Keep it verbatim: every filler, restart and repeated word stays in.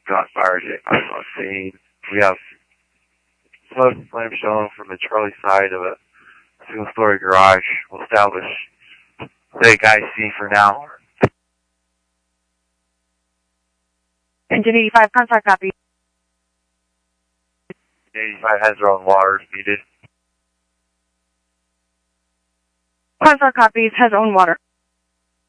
got fired at on scene. We have smoke and flame showing from the Charlie side of a single-story garage. We'll establish the guy C for now. Engine eighty-five, contact copy. eighty-five has their own water needed. Contact copies, has own water.